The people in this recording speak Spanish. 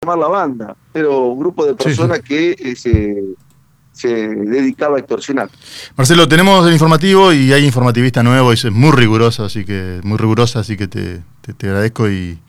llamar la banda, pero un grupo de Sí, sí. personas que se dedicaba a extorsionar. Marcelo, tenemos el informativo y hay informativista nuevo y es muy riguroso, así que te agradezco